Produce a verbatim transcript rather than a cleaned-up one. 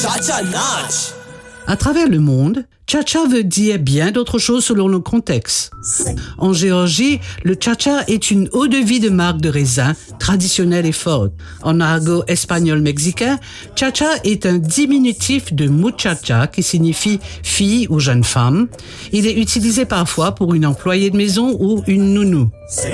Cha-cha naach. À travers le monde, cha-cha veut dire bien d'autres choses selon le contexte. En Géorgie, le cha-cha est une eau-de-vie de marque de raisin traditionnelle et forte. En argot espagnol-mexicain, cha-cha est un diminutif de muchacha qui signifie fille ou jeune femme. Il est utilisé parfois pour une employée de maison ou une nounou.